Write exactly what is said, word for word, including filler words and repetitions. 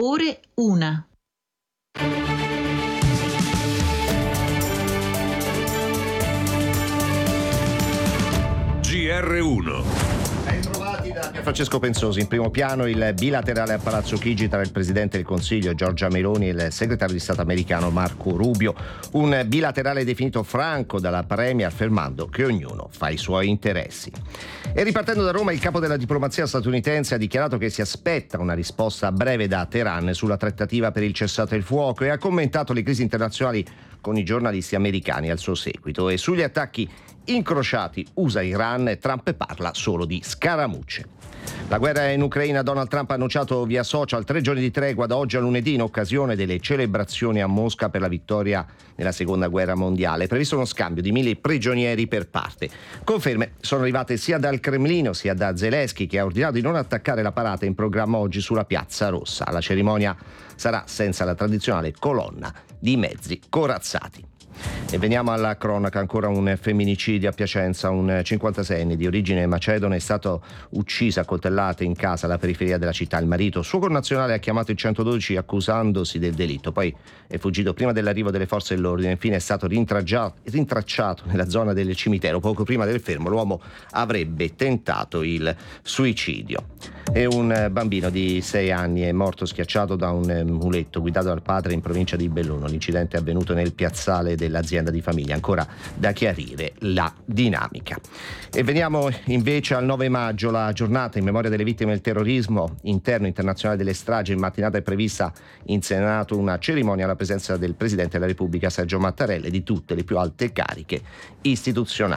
Ore una. G R uno. Bentrovati da Francesco Pensosi. In primo piano il bilaterale a Palazzo Chigi tra il Presidente del Consiglio Giorgia Meloni e il Segretario di Stato americano Marco Rubio. Un bilaterale definito franco dalla Premier, affermando che ognuno fa i suoi interessi. E ripartendo da Roma, il capo della diplomazia statunitense ha dichiarato che si aspetta una risposta breve da Teheran sulla trattativa per il cessate il fuoco e ha commentato le crisi internazionali con i giornalisti americani al suo seguito. E sugli attacchi incrociati U S A-Iran, Trump parla solo di scaramucce. La guerra in Ucraina. Donald Trump ha annunciato via social tre giorni di tregua da oggi a lunedì in occasione delle celebrazioni a Mosca per la vittoria nella seconda guerra mondiale. È previsto uno scambio di mille prigionieri per parte. Conferme sono arrivate sia dal Cremlino sia da Zelensky, che ha ordinato di non attaccare la parata in programma oggi sulla Piazza Rossa. La cerimonia sarà senza la tradizionale colonna di mezzi corazzati. E veniamo alla cronaca. Ancora un femminicidio a Piacenza. Un cinquantaseienne di origine macedone è stato ucciso a coltellate in casa alla periferia della città. Il marito, suo connazionale, ha chiamato il centododici accusandosi del delitto. Poi è fuggito prima dell'arrivo delle forze dell'ordine. Infine è stato rintracciato nella zona del cimitero. Poco prima del fermo l'uomo avrebbe tentato il suicidio. E un bambino di sei anni è morto schiacciato da un muletto guidato dal padre in provincia di Belluno. L'incidente è avvenuto nel piazzale dell'azienda di famiglia. Ancora da chiarire la dinamica. E veniamo invece al nove maggio, la giornata in memoria delle vittime del terrorismo interno internazionale delle stragi. In mattinata è prevista in Senato una cerimonia alla presenza del Presidente della Repubblica Sergio Mattarella e di tutte le più alte cariche istituzionali.